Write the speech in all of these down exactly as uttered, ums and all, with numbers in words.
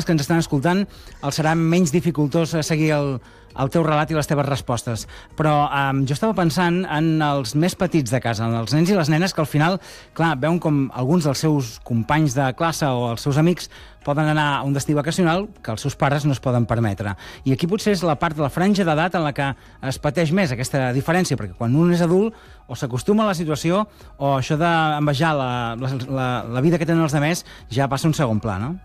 que ens estan escoltant els serà menys dificultós seguir el, el teu relat i les teves respostes. Però um, jo estava pensant en els més petits de casa, en els nens i les nenes que al final, clar, veuen com alguns dels seus companys de classe o els seus amics poden anar a un destí vacacional que els seus pares no es poden permetre. I aquí potser és la part de la franja d'edat en la que es pateix més aquesta diferència, perquè quan un és adult o s'acostuma a la situació o això d'envejar la, la, la, la vida que tenen els altres ja passa un segon pla, no?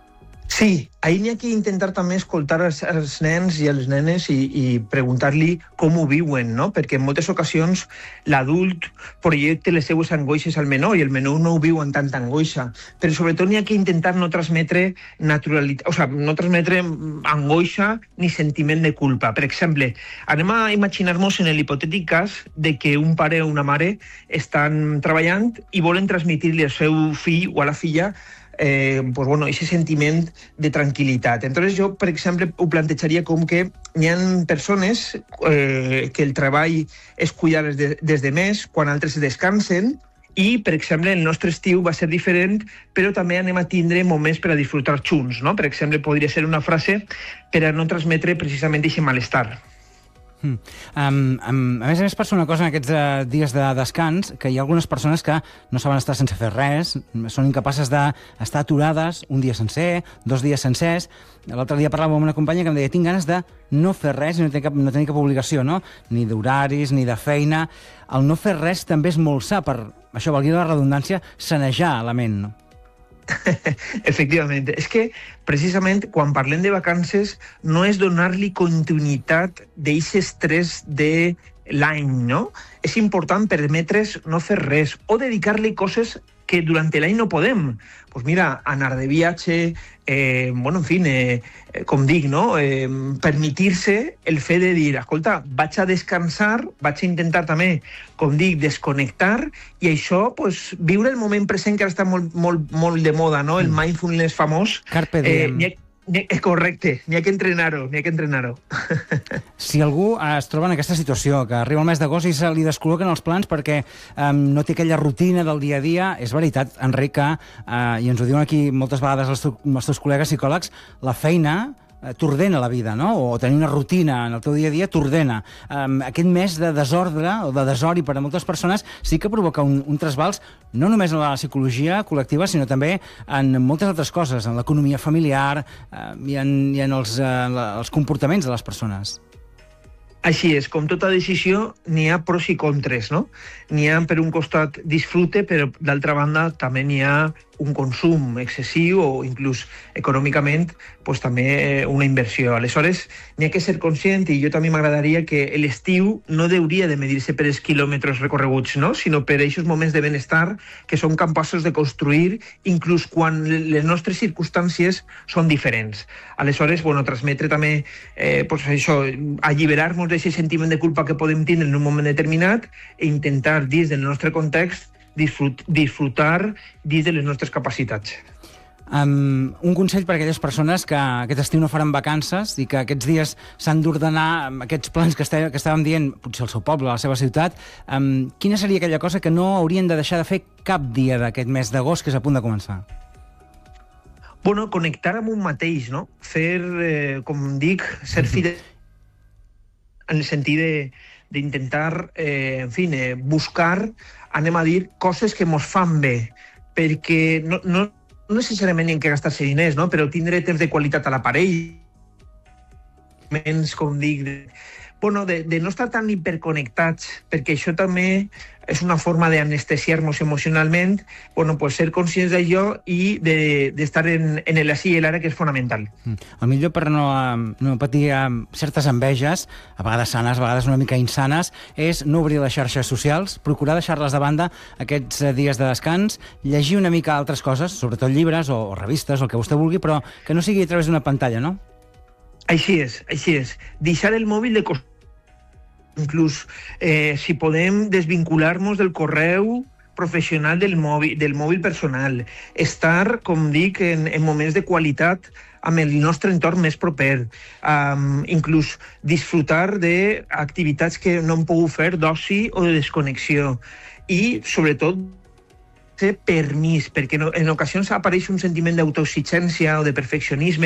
Sí, ahir n'hi ha que intentar també escoltar els, els nens i les nenes i, i preguntar-li com ho viuen, no? Perquè en moltes ocasions l'adult projecta les seues angoixes al menor i el menor no ho viu amb tanta angoixa. Però sobretot n'hi ha que intentar no transmetre naturalitat, o sigui, no transmetre angoixa ni sentiment de culpa. Per exemple, anem a imaginar-nos en l'hipotètic cas de que un pare o una mare estan treballant i volen transmetir-li al seu fill o a la filla Eh, pues bueno, ese sentiment de tranquil·litat. Entonces jo, per exemple, ho plantejaria com que hi ha persones eh, que el treball és cuidar des de, des de més, quan altres descansen, i, per exemple, el nostre estiu va ser diferent, però també anem a tindre moments per a disfrutar junts, no? Per exemple, podria ser una frase per a no transmetre precisament aquest malestar. Mm. Um, um, a més a més passa una cosa en aquests uh, dies de descans, que hi ha algunes persones que no saben estar sense fer res, són incapaces d'estar aturades un dia sencer, dos dies sencers. L'altre dia parlava amb una companya que em deia tinc ganes de no fer res i no tenir cap, no tenir cap obligació, no? Ni d'horaris, ni de feina. El no fer res també és molt sa per, això valgui la redundància, sanejar la ment, no? Efectivament. És que, precisament, quan parlem de vacances, no és donar-li continuïtat d'aquest estrès de l'any, no? És important permetre's no fer res o dedicar-li coses que durant l'any no podem. Pues mira, anar de viatge, eh, bueno, en fi, eh, com dic, no? Eh, permetir-se el fet de dir, escolta, vaig a descansar, vaig a intentar també, com dic, desconnectar, i això, pues, viure el moment present, que ara està molt, molt, molt de moda, no? El mindfulness famós. Carpe diem. Eh, És correcte, n'hi ha que entrenar-ho, n'hi ha que entrenar-ho. Si algú es troba en aquesta situació, que arriba el mes d'agost i se li descol·loquen els plans perquè um, no té aquella rutina del dia a dia, és veritat, Enric, que, uh, i ens ho diuen aquí moltes vegades els, els teus col·legues psicòlegs, la feina t'ordena la vida, no? O tenir una rutina en el teu dia a dia t'ordena. Um, aquest mes de desordre o de desori per a moltes persones sí que provoca un, un trasbals no només en la psicologia col·lectiva, sinó també en moltes altres coses, en l'economia familiar uh, i en, i en els, uh, els comportaments de les persones. Així és, com tota decisió, n'hi ha pros i contres, no? N'hi ha, per un costat, disfrute, però, d'altra banda, també n'hi ha un consum excessiu o inclús econòmicament pues, també una inversió. Aleshores, n'hi ha que ser conscient, i jo també m'agradaria que l'estiu no hauria de medir-se per els quilòmetres recorreguts, no? Sinó per aquests moments de benestar que som capaços de construir inclús quan les nostres circumstàncies són diferents. Aleshores, bueno, transmetre també eh, pues, això, alliberar-nos d'aquest sentiment de culpa que podem tenir en un moment determinat i intentar, dins del nostre context, disfrut, disfrutar dins de les nostres capacitats. Um, un consell per a aquelles persones que aquest estiu no faran vacances i que aquests dies s'han d'ordenar aquests plans que, estè, que estàvem dient, potser al seu poble, a la seva ciutat, um, quina seria aquella cosa que no haurien de deixar de fer cap dia d'aquest mes d'agost que és a punt de començar? Bueno, connectar amb un mateix, no? Fer, eh, com dic, ser fidel en el sentit d'intentar, eh, en fi, eh, buscar, anem a dir, coses que mos fan bé, perquè no, no, no necessàriament hi ha que gastar-se diners, no? Però tindre temps de qualitat a l'aparell, com dic, de, bueno, de, de no estar tan hiperconnectats, perquè això també és una forma d'anestesiar-nos emocionalment, bueno, pues ser conscients d'allò i d'estar de, en, en el ací i l'ara, que és fonamental. Mm. El millor per no, no patir certes enveges, a vegades sanes, a vegades una mica insanes, és no obrir les xarxes socials, procurar deixar-les de banda aquests dies de descans, llegir una mica altres coses, sobretot llibres o, o revistes, o el que vostè vulgui, però que no sigui a través d'una pantalla, no? Així és, així és. Deixar el mòbil de costat. Inclús, eh, si podem desvincular-nos del correu professional del mòbil, del mòbil personal, estar, com dic, en, en moments de qualitat amb el nostre entorn més proper, um, inclús disfrutar d'activitats que no hem pogut fer d'oci o de desconnexió i, sobretot, fer permís, perquè en ocasions apareix un sentiment d'autoexigència o de perfeccionisme